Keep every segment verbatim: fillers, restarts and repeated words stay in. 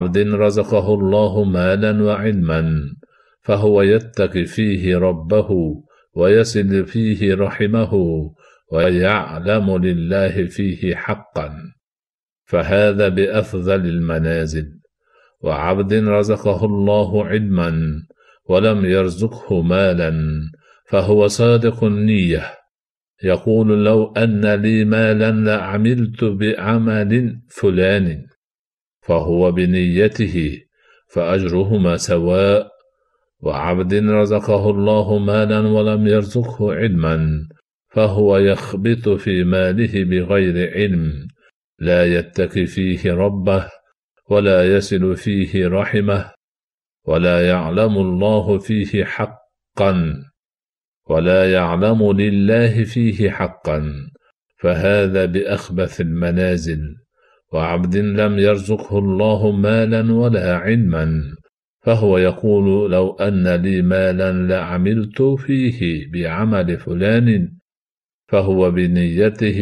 عبد رزقه الله مالا وعلما فهو يتقي فيه ربه ويصل فيه رحمه ويعلم لله فيه حقا فهذا بأفضل المنازل. وعبد رزقه الله علما ولم يرزقه مالا فهو صادق النية يقول لو أن لي مالا لعملت بعمل فلان فهو بنيته فأجرهما سواء. وعبد رزقه الله مالا ولم يرزقه علما فهو يخبط في ماله بغير علم لا يتقي فيه ربه ولا يصل فيه رحمه ولا يعلم الله فيه حقا ولا يعلم لله فيه حقا فهذا بأخبث المنازل. وعبد لم يرزقه الله مالا ولا علما فهو يقول لو أن لي مالا لعملت فيه بعمل فلان فهو بنيته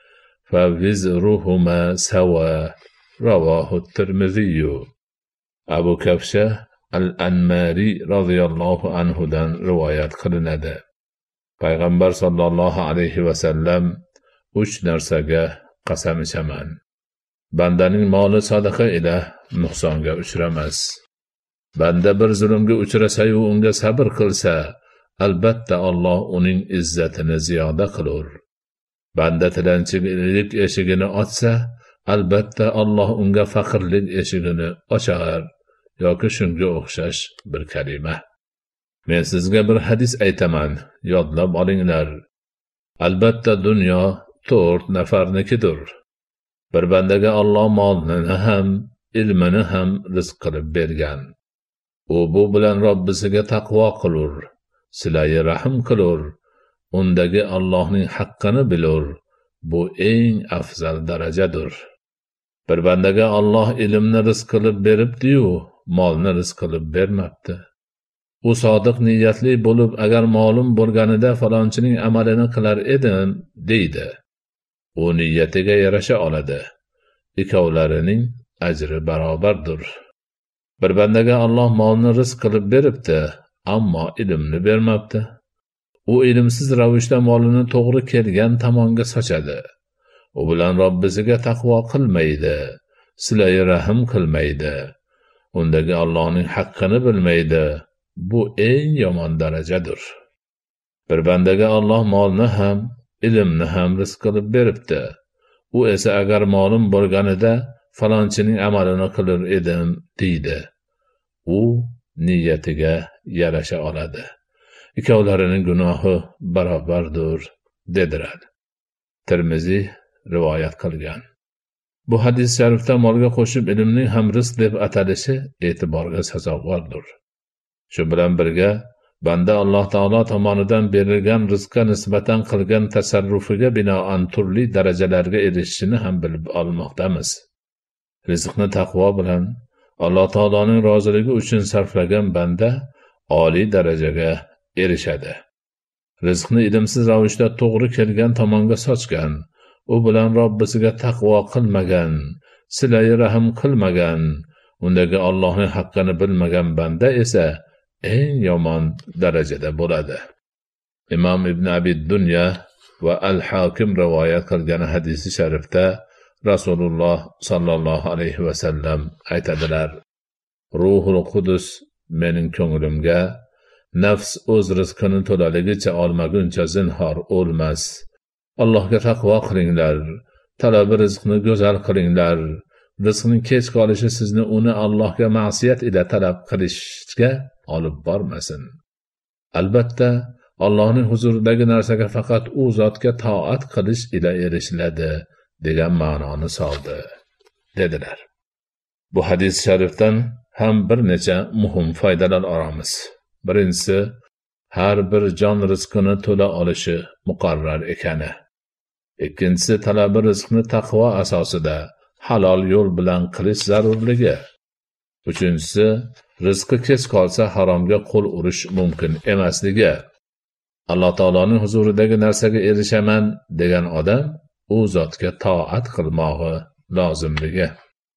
فوزرهما سوا. رواه الترمذي. أبو كبشة الأنماري رضي الله عنه دان روايات قلنده. Payg'ambar sallallohu alayhi va sallam uch narsaga qasam ichaman. Bandaning moli sadaqa ila nuqsonga uchramas. Banda bir zulmga uchrasa-yu unga sabr qilsa, albatta Alloh uning izzatini ziyoda qilur. Banda tilanchilik eshigini ochsa, albatta Alloh unga faqirlik eshigini ochar. Yoki shunga o'xshash bir kalima. Men sizga bir hadis aytaman, yodlab olinglar. Albatta dunyo to'rt nafarnikidir. Bir bandaga Alloh molini ham, ilmini ham rizq qilib bergan. U bu bilan Robbisiga taqvo qilur, silay rahim qilur, undagi Allohning haqqini bilur. Bu eng afzal darajadir. Bir bandaga Alloh ilmni rizq qilib beribdi-yu, molni rizq qilib bermabdi. U sodiq niyatli bo'lib, agar molim bo'lganida falonchining amalini qilar edim, deydi. U niyatiga yarasha oladi. Ikkovlarining ajri barobardir. Bir bandaga Alloh molni rizq qilib beribdi, ammo ilmni bermabdi. U ilmsiz ravishda molini to'g'ri kelgan tomonga sochadi. U bilan Robbisiga taqvo qilmaydi, silay rahim qilmaydi. Undagi Allohning haqqini bilmaydi. Bu eng yomon darajadir. Bir bandaga Alloh molni ham, ilmni ham rizq qilib beribdi. U esa agar molim bo'lganida falonchining amalini qilar edim, deydi. U niyatiga yarasha oladi. Ikkovlarining gunohi barobardir, dedilar. Tirmiziy rivoyat qilgan. Bu hadis sharifda molga qo'shib ilmning ham rizq deb atalishi e'tiborga sazovordir. Shu bilan birga banda Alloh taolo tomonidan berilgan rizqqa nisbatan qilgan tasarrufiga binoan turli darajalarga erishishini ham bilib olmoqdamiz. Rizqni taqvo bilan Alloh taoloning roziligi uchun sarflagan banda oliy darajaga erishadi. Rizqni ilmsiz ravishda to'g'ri kelgan tomonga sochgan, u bilan Robbisiga taqvo qilmagan, silay rahim qilmagan, undagi Allohning haqqini bilmagan banda esa eng yomon darajada bo'ladi. Imom Ibn Abi Dunya va Al-Hakim rivoyat qilgan hadisi sharifda Rasululloh sallallohu alayhi va sallam aytadilar: Ruhul Qudus mening ko'nglimga nafs o'z rizqini to'laligicha olmaguncha zinhor o'lmas. Allohga taqvo qilinglar, talabi rizqni go'zal qilinglar. Rizqning kech qolishi sizni uni Allohga ma'siyat ila talab qilishga olib bormasin. Albatta, Allohning huzuridagi narsaga faqat u zotga toat qilish ila erishiladi degan ma'noni soldi, dedilar. Bu hadis sharifdan ham bir necha muhim foydalar olamiz. Birinchisi, har bir jon rizqini to'la olishi muqarrar ekani. Ikkinchisi, talabi rizqni taqvo asosida halol yo'l bilan qilish zarurligi. Uchinchisi, rizqi kech qolsa haromga qo'l urish mumkin emasligi. Alloh taoloning huzuridagi narsaga erishaman degan odam u zotga toat qilmog'i lozimligi.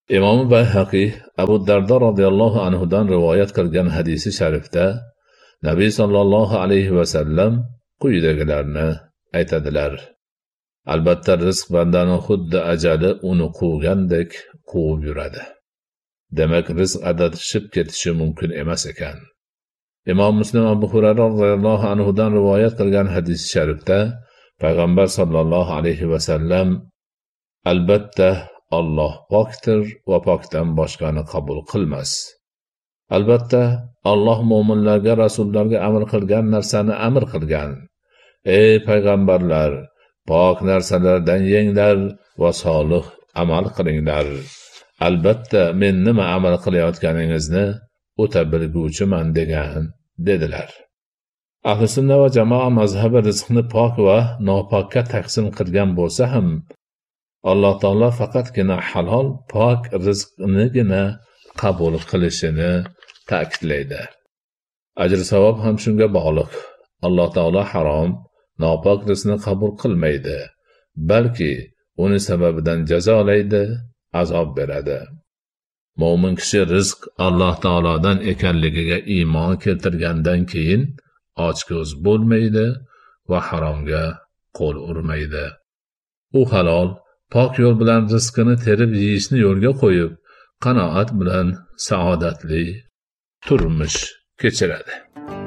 imom Bayhaqiy Abu Dardo radhiyallohu anhu dan rivoyat qilgan hadisi sharifda Nabiy sallallohu alayhi va sallam quyidagilarni aytadilar: albatta rizq bandani xuddi ajali uni quvgandek quvib yuradi. Demak, rizq adashib ketishi mumkin emas ekan. Imom Muslim Abu Hurayra radhiyallohu anhu dan rivoyat qilgan hadis sharifda payg'ambar sallallohu alayhi va sallam: albatta Alloh pokdir va pokdan boshqani qabul qilmas. Albatta Alloh mu'minlarga, rasullarga amr qilgan narsani amr qilgan. Ey payg'ambarlar, pok narsalardan yenglar va solih amal qilinglar. Albatta men nima amal qilayotganingizni o'ta bilguvchiman degan dedilar. Ahli sunna va jamoa mazhabi rizqni pok va nopokka taqsim qilgan bo'lsa ham, Alloh taolo faqatgina halol, pok rizqnigina qabul qilishini ta'kidlaydi. Ajr savob ham shunga bog'liq. Alloh taolo harom, nopok rizqni qabul qilmaydi, balki uni sababidan jazolaydi, azob beradi. Mo'min kishi rizq Alloh taolodan ekanligiga iymon keltirgandan keyin ochko'z bo'lmaydi va haromga qo'l urmaydi. U halol, pok yo'l bilan rizqini terib yeyishni yo'lga qo'yib, qanoat bilan saodatli turmush kechiradi.